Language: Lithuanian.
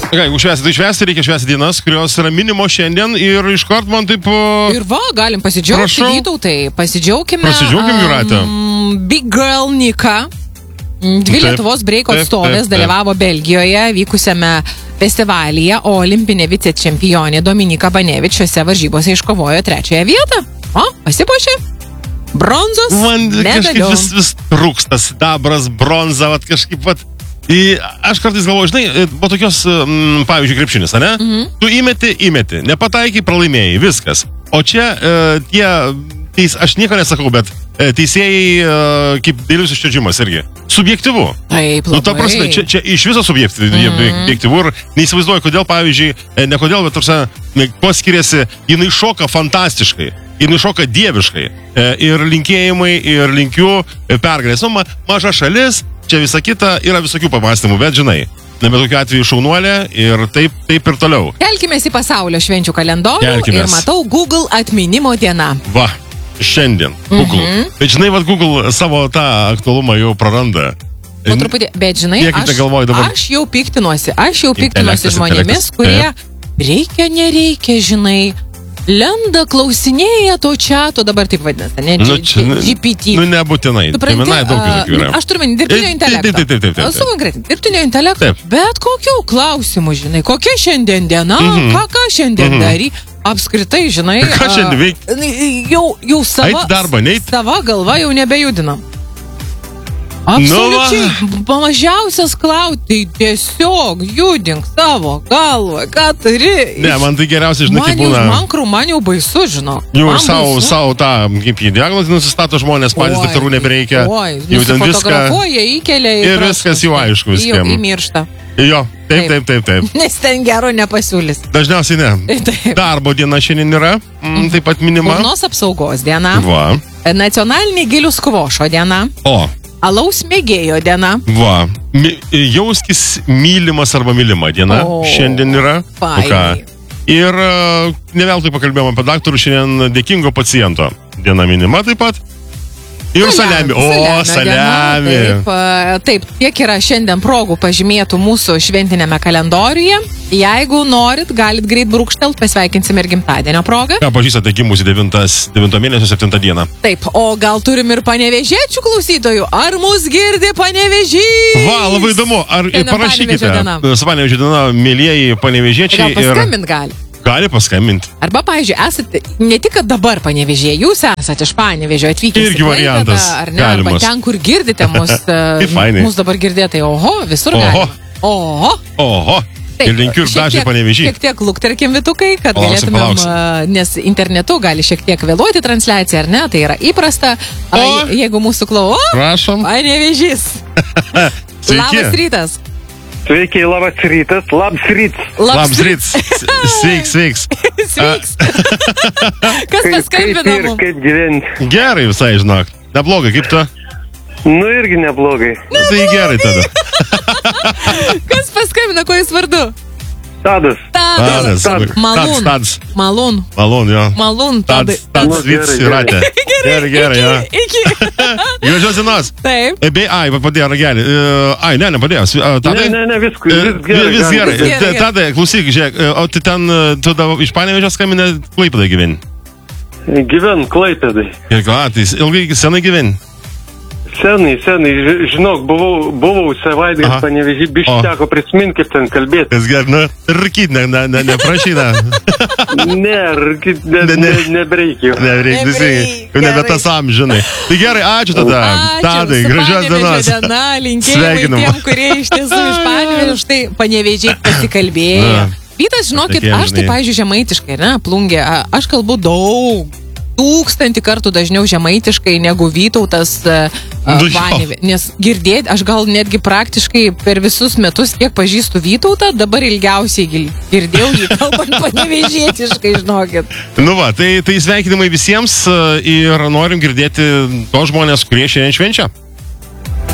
Jeigu švęsti, tai švęsti, reikia švęsti dienas, kurios yra minimo šiandien ir iškart man taip... Ir va, galim pasidžiaugti, Vytautai, pasidžiaugime. Prasidžiaukim, Jūrate. Big Girl Nika, dvi Lietuvos breiko atstovės dalyvavo Belgijoje vykusiame festivalyje, o olimpinė vicečempionė Dominika Banevič šiose varžybose iškovojo 3. vietą. O, pasipuošė. Bronzos medaliu. Man kažkaip vis trūksta sidabras, bronza, kažkaip aš kartais galvoju, žinai, buvo tokios, pavyzdžiui, krepšinis, ane? Tu įmeti, nepataikai, pralaimėjai, viskas. O čia aš nieko nesakau, bet teisėjai kaip dėlius iščiadžimas irgi. Subjektyvu. Taip, labai. Ta prasme, čia iš viso subjektyvu ir neįsivaizduoju, kodėl, pavyzdžiui, ne kodėl, bet kuo skiriasi, jinai šoka fantastiškai. Jinai šoka dieviškai. Ir linkėjimai, ir linkiu pergalės. Maža šalis, čia visa kita, yra visokių pamastymų, bet žinai, bet tokiu atveju šaunuolė ir taip ir toliau. Kelkimės į pasaulio švenčių kalendorių ir matau Google atminimo diena. Va, šiandien Google. Bet žinai, Google savo tą aktualumą jau praranda. Po truputį, bet žinai, aš jau piktinuosi žmonėmis, kurie reikia, žinai, lenda, klausinėja to čiato, dabar taip vadinasi, ne? GPT. Nebūtinai. Aš turiu meni dirbtinio intelekto. Taip. Sukonkretinti, dirbtinio intelekto. Bet kokių klausimų, žinai, kokia šiandien diena, ką šiandien dary, apskritai, žinai, ką šiandien veikti? Jau sava galva jau nebejudinam. Absoliučiai, mažiausias klausimas, tiesiog judink savo galvą, ką turi. Ne, man tai geriausiai, žinai, kaip būna. Man jau baisu, žinau. Jau ir savo tą, kaip jį diagnozį nusistato žmonės, patys daktarų nebereikia. Jau ten nusifotografuoja, įkelia ir viskas jau aišku viskiem. Jau įmiršta. Jo, taip. Nes ten gero nepasiūlys. Dažniausiai ne. Darbo diena šiandien yra, taip pat minima. Burnos apsaugos diena. Va. Nacionalinė gilių skvošo diena. O. Alaus mėgėjo diena. Va. Jauskis mylimas arba mylima diena šiandien yra. Ir ne veltui pakalbėjom apie daktarų, šiandien dėkingo paciento diena minima taip pat. Ir saliami. Saliami. Taip, tiek yra šiandien progų pažymėtų mūsų šventinėme kalendoriuje. Jeigu norit, galit greit brūkštelt, pasveikinsim ir gimtadienio progą. Ką pažįstate gimusi 9 mėnesio 7 dieną. Taip, o gal turim ir panevėžiečių klausytojų? Ar mus girdi Panevėžy? Va, labai įdomu. Ar parašykite. Panevėžio diena, mielieji panevėžiečiai. Gal paskambint gali? Gali paskambinti. Arba, pavyzdžiui, esate, ne tik kad dabar Panevėžyje, jūs esate iš Panevėžio atvykęs. Irgi variantas. Ar ne? Arba ten, kur girdite mus, mus dabar girdėtai, visur galima. Oho. Ir linkiu ir dažnai Panevėžy. Šiek tiek lukterkim Vytukai, kad galėtumėm, nes internetu gali šiek tiek vėluoti transliacija, ar ne? Tai yra įprasta. Jeigu mūsų prašom. Panevėžys. Labas rytas. Sveiki, labas rytas, labs ryts. Sveiks. Kas paskambino mums? Kaip gyventi? Gerai visai, žinok. Neblogai, kaip tu? Irgi neblogai. Tai gerai tada. Kas paskambino, kuo jis vardu? Tadas. Malūn, jo. Malūn, Tadas. Vyts ratė. Gerai, jo. Iki. Gražios dienos. Taip. Padėjo ragelį. Nepadėjo. Ne, vis gerai. Tadai, klausyk, žiūrėk, o tu ten, tu iš Panevėžio skambinę Klaipėdai gyveni? Gyvenu Klaipėdai. Ir ką, tai ilgai senai gyveni? Senai, žinok, buvau savaitgalį Panevėžy, biškį teko prisiminti, kaip ten kalbėti. Tas gerai, rūkyt, neprašyna. Ne, rūkyt, nebreikia. Jau nebe tas amžinai. Tai gerai, ačiū tada. Tadai, gražios dienos. Linkėjimai tiem, kurie iš tiesų iš Panevėžio, štai Panevėžiai pasikalbėjo. Vytas, žinokit, aš tai, pavyzdžiui, žemaitiškai, ne, plungė, aš kalbu daug. 1000 kartų dažniau žemaitiškai negu Vytautas Panevėžyje. Nes girdėti, aš gal netgi praktiškai per visus metus, kiek pažįstu Vytautą, dabar ilgiausiai girdėjau jį kalbant panevėžietiškai, žinokit. Tai sveikinimai visiems ir norim girdėti tos žmonės, kurie šiandien švenčia.